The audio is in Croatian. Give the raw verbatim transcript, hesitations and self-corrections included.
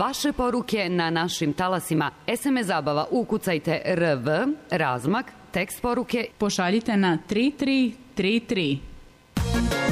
vaše poruke na našim talasima es em es zabava. Ukucajte R V, razmak, tekst poruke. Pošaljite na tri tri tri tri.